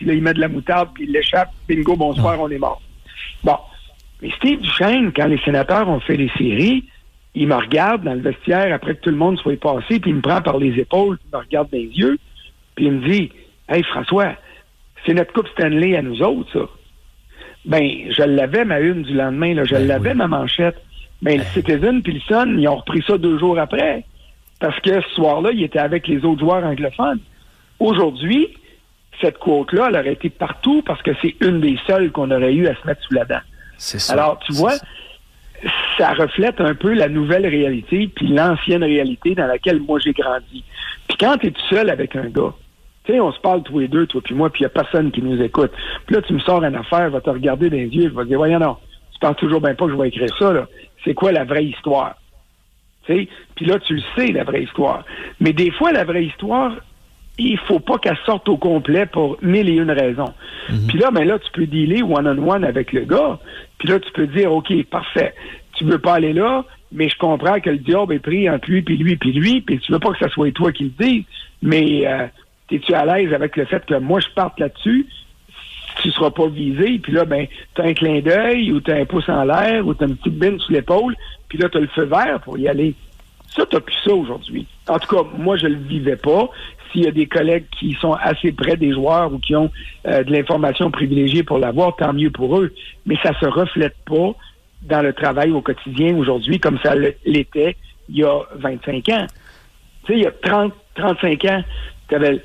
puis là, il met de la moutarde, puis il l'échappe, bingo, bonsoir, on est mort. Bon. Mais Steve Duchesne, quand les sénateurs ont fait les séries, il me regarde dans le vestiaire après que tout le monde soit passé, puis il me prend par les épaules, puis il me regarde dans les yeux, puis il me dit « Hey, François, c'est notre Coupe Stanley à nous autres, ça. » Ben, je l'avais, ma une du lendemain, là, l'avais, ma manchette. Ben, le Citizen puis le Sun, ils ont repris ça 2 jours après. Parce que ce soir-là, il était avec les autres joueurs anglophones. Aujourd'hui, cette quote-là, elle aurait été partout parce que c'est une des seules qu'on aurait eu à se mettre sous la dent. C'est ça. Alors, tu vois, ça reflète un peu la nouvelle réalité puis l'ancienne réalité dans laquelle moi j'ai grandi. Puis quand tu es tout seul avec un gars, tu sais, on se parle tous les deux, toi puis moi, puis il n'y a personne qui nous écoute. Puis là, tu me sors une affaire, je vais te regarder dans les yeux, je vais te dire, voyons non, tu penses toujours bien pas que je vais écrire ça, là. C'est quoi la vraie histoire? Tu sais? Puis là, tu le sais, la vraie histoire. Mais des fois, la vraie histoire, il faut pas qu'elle sorte au complet pour 1001 raisons. Puis là, ben là, tu peux dealer one-on-one avec le gars. Puis là, tu peux dire, OK, parfait, tu veux pas aller là, mais je comprends que le diable est pris entre lui, puis lui, puis lui, puis tu veux pas que ça soit toi qui le dise, mais es-tu à l'aise avec le fait que moi, je parte là-dessus? Tu seras pas visé, puis là, ben, t'as un clin d'œil, ou t'as un pouce en l'air, ou t'as une petite bine sur l'épaule, puis là, t'as le feu vert pour y aller. Ça, t'as plus ça aujourd'hui. En tout cas, moi, je le vivais pas. S'il y a des collègues qui sont assez près des joueurs ou qui ont de l'information privilégiée pour l'avoir, tant mieux pour eux. Mais ça se reflète pas dans le travail au quotidien aujourd'hui comme ça l'était il y a 25 ans. Tu sais, il y a 35 ans, t'avais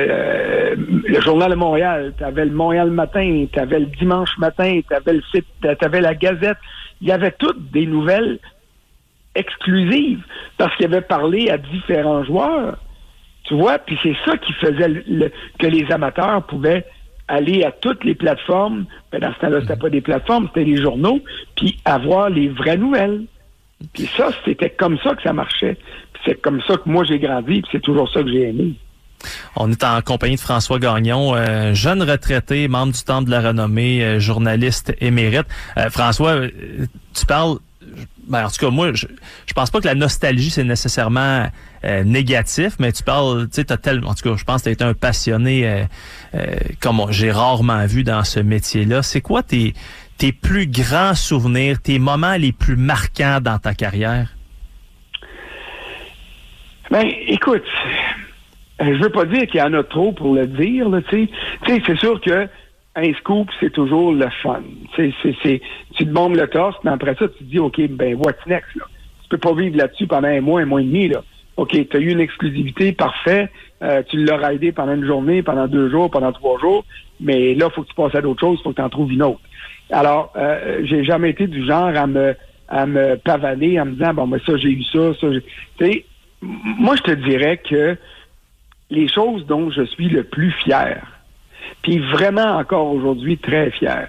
le Journal de Montréal, t'avais le Montréal Matin, t'avais le Dimanche Matin, t'avais la Gazette. Il y avait toutes des nouvelles exclusives parce qu'il avait parlé à différents joueurs. Tu vois, puis c'est ça qui faisait que les amateurs pouvaient aller à toutes les plateformes. Ben dans ce temps-là, c'était pas des plateformes, c'était les journaux, puis avoir les vraies nouvelles. Puis ça, c'était comme ça que ça marchait. Puis c'est comme ça que moi j'ai grandi, puis c'est toujours ça que j'ai aimé. On est en compagnie de François Gagnon, jeune retraité, membre du Temple de la Renommée, journaliste émérite. François, tu parles... Ben, en tout cas, moi, je pense pas que la nostalgie, c'est nécessairement négatif, mais tu parles, tu sais, en tout cas, je pense que tu as été un passionné comme j'ai rarement vu dans ce métier-là. C'est quoi tes plus grands souvenirs, tes moments les plus marquants dans ta carrière? Ben, écoute, je veux pas dire qu'il y en a trop pour le dire, là, tu sais, c'est sûr que un scoop, c'est toujours le fun. Tu te bombes le torse, mais après ça, tu te dis, OK, ben, what's next, là? Tu peux pas vivre là-dessus pendant un mois et demi, là. OK, tu as eu une exclusivité, parfait. Tu l'as raidé pendant une journée, pendant 2 jours, pendant 3 jours, mais là, il faut que tu passes à d'autres choses, il faut que tu en trouves une autre. Alors, j'ai jamais été du genre à me pavaner en me disant, bon, ben, ça, j'ai eu ça. Tu sais, moi, je te dirais que les choses dont je suis le plus fier, puis vraiment encore aujourd'hui très fier,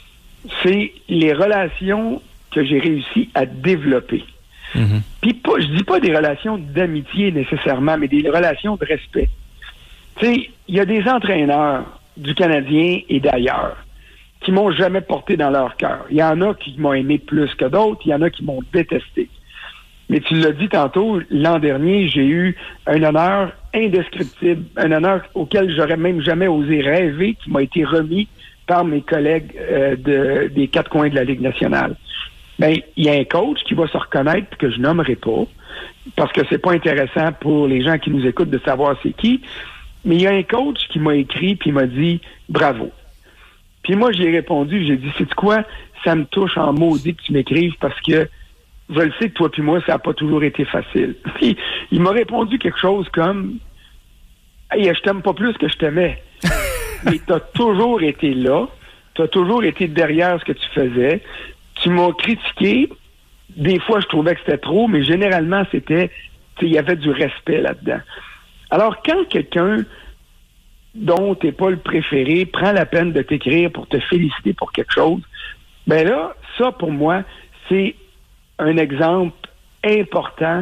c'est les relations que j'ai réussi à développer. Puis je dis pas des relations d'amitié nécessairement, mais des relations de respect. Tu sais, il y a des entraîneurs du Canadien et d'ailleurs qui m'ont jamais porté dans leur cœur. Il y en a qui m'ont aimé plus que d'autres, il y en a qui m'ont détesté. Mais tu l'as dit tantôt, l'an dernier, j'ai eu un honneur indescriptible, un honneur auquel j'aurais même jamais osé rêver, qui m'a été remis par mes collègues des 4 coins de la Ligue nationale. Ben, il y a un coach qui va se reconnaître que je nommerai pas, parce que c'est pas intéressant pour les gens qui nous écoutent de savoir c'est qui, mais il y a un coach qui m'a écrit puis m'a dit bravo. Puis moi, j'ai répondu, j'ai dit, sais-tu quoi, ça me touche en maudit que tu m'écrives parce que je le sais que toi puis moi, ça n'a pas toujours été facile. Puis il m'a répondu quelque chose comme hey, je t'aime pas plus que je t'aimais. Mais t'as toujours été là, t'as toujours été derrière ce que tu faisais. Tu m'as critiqué. Des fois, je trouvais que c'était trop, mais généralement, c'était, il y avait du respect là-dedans. Alors, quand quelqu'un dont t'es pas le préféré prend la peine de t'écrire pour te féliciter pour quelque chose, ben là, ça, pour moi, c'est un exemple important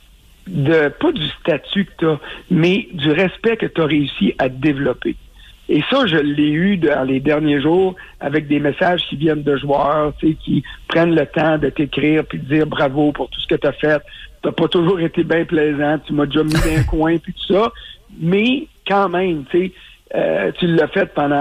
de, pas du statut que tu as, mais du respect que tu as réussi à développer. Et ça, je l'ai eu dans les derniers jours avec des messages qui viennent de joueurs, tu sais, qui prennent le temps de t'écrire puis de dire bravo pour tout ce que tu as fait. Tu n'as pas toujours été bien plaisant, tu m'as déjà mis dans un coin puis tout ça, mais quand même, tu sais, tu l'as fait pendant